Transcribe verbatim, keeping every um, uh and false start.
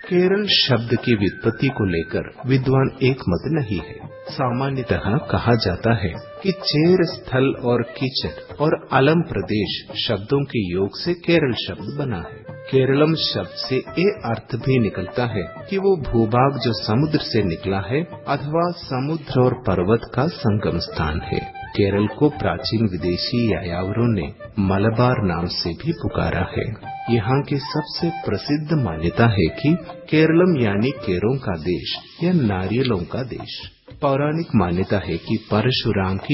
केरल शब्द की व्युत्पत्ति को लेकर विद्वान एक मत नहीं है। सामान्यतः कहा जाता है कि चेर स्थल और किचन और अलम प्रदेश शब्दों के योग से केरल शब्द बना है। केरलम शब्द से ये अर्थ भी निकलता है कि वो भूभाग जो समुद्र से निकला है अथवा समुद्र और पर्वत का संगम स्थान है। केरल को प्राचीन विदेशी यायावरों ने मलबार नाम से भी पुकारा है। यहाँ की सबसे प्रसिद्ध मान्यता है कि केरलम यानी केरों का देश या नारियलों का देश। पौराणिक मान्यता है कि परशुराम की